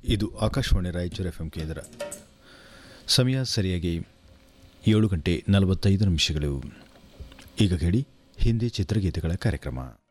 ಇದು ಆಕಾಶವಾಣಿ ರಾಯಚೂರು FM ಕೇಂದ್ರ. ಸಮಯ ಸರಿಯಾಗಿ 7 ಗಂಟೆ 45 ನಿಮಿಷಗಳು. ಈಗ ಕೇಳಿ ಹಿಂದಿ ಚಿತ್ರಗೀತೆಗಳ ಕಾರ್ಯಕ್ರಮ.